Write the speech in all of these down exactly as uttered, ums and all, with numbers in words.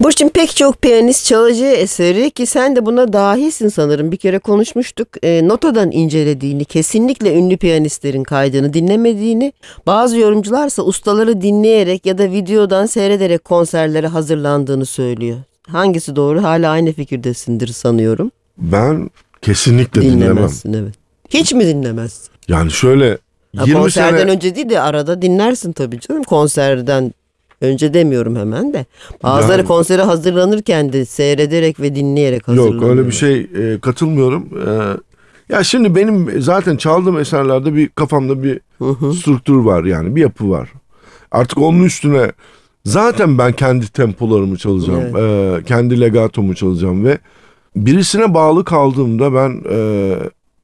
Burçin, pek çok piyanist çalacağı eseri, ki sen de buna dahilsin sanırım, bir kere konuşmuştuk, e, notadan incelediğini, kesinlikle ünlü piyanistlerin kaydını dinlemediğini, bazı yorumcularsa ustaları dinleyerek ya da videodan seyrederek konserlere hazırlandığını söylüyor. Hangisi doğru? Hala aynı fikirdesindir sanıyorum. Ben kesinlikle dinlemem. Dinlemezsin, evet. Hiç mi dinlemezsin? Yani şöyle Ha, yirmi konserden sene önce değil de arada dinlersin tabii canım. Konserden önce demiyorum hemen de. Bazıları Yani- konsere hazırlanırken de seyrederek ve dinleyerek hazırlanıyor. yok öyle bir şey e, katılmıyorum. E, ya şimdi benim zaten çaldığım eserlerde bir kafamda bir strüktür var, yani bir yapı var. Artık onun üstüne zaten ben kendi tempolarımı çalacağım. E, kendi legatomu çalacağım ve birisine bağlı kaldığımda ben e,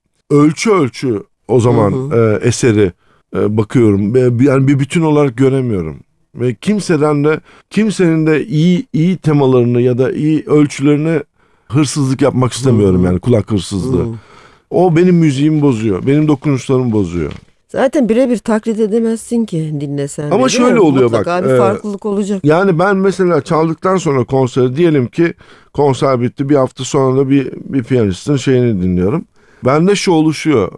ölçü ölçü o zaman e, eseri e, bakıyorum. E, yani bir bütün olarak göremiyorum. Ve kimseden de kimsenin de iyi iyi temalarını ya da iyi ölçülerini hırsızlık yapmak istemiyorum, yani kulak hırsızlığı. O benim müziğimi bozuyor. Benim dokunuşlarımı bozuyor. Zaten birebir taklit edemezsin ki dinlesen. Ama de, değil şöyle mi? oluyor Mutlaka bak, bir e, farklılık olacak. Yani ben mesela çaldıktan sonra konseri, diyelim ki konser bitti, bir hafta sonra da bir bir piyanistin şeyini dinliyorum. Bende şu oluşuyor.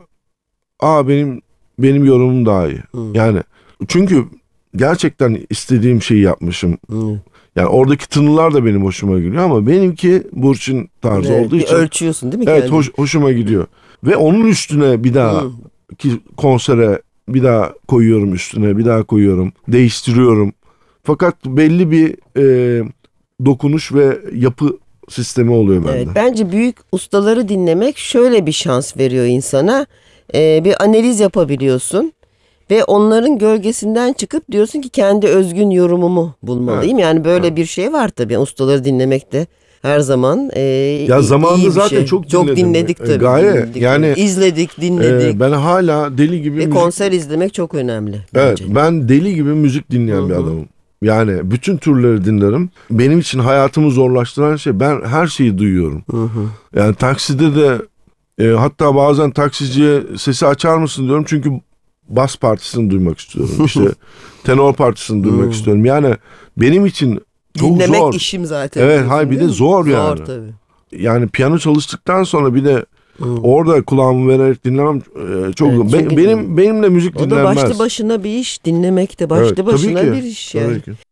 Aa, benim benim yorumum daha iyi. Yani çünkü gerçekten istediğim şeyi yapmışım. Yani oradaki tınılar da benim hoşuma gidiyor ama benimki Burçin tarzı Evet, olduğu bir için ölçüyorsun değil mi evet kendini? hoş, hoşuma gidiyor. Ve onun üstüne bir daha ki konsere bir daha koyuyorum, üstüne bir daha koyuyorum, değiştiriyorum. Fakat belli bir e, dokunuş ve yapı sistemi oluyor bende. Evet, bence büyük ustaları dinlemek şöyle bir şans veriyor insana. Ee, bir analiz yapabiliyorsun ve onların gölgesinden çıkıp diyorsun ki kendi özgün yorumumu bulmalıyım. Evet. Yani böyle bir şey var tabii. Ustaları dinlemek de her zaman e, Ya zamanında iyi bir zaten şey. çok çok dinledim. dinledik E, tabii. gayet. dinledik. Yani, izledik, dinledik. E, ben hala deli gibi Ve müzik... konser izlemek çok önemli Evet, bence. ben deli gibi müzik dinleyen bir Hı hı. adamım. Yani bütün türleri dinlerim. Benim için hayatımı zorlaştıran şey, ben her şeyi duyuyorum. Hı hı. Yani takside de e, hatta bazen taksiciye sesi açar mısın diyorum. Çünkü bas partisini duymak istiyorum. İşte tenor partisini duymak istiyorum. Yani benim için çok Dinlemek zor. işim zaten. Evet, diyorsun, hayır, bir değil de mi? zor yani. Zor tabii. Yani piyano çalıştıktan sonra bir de orada kulağımı vererek dinlemem e, çok Evet, Be- çünkü- benim benimle müzik O da dinlenmez. başlı başına bir iş. Dinlemek de Evet, başlı tabii başına ki, bir iş tabii yani. ki.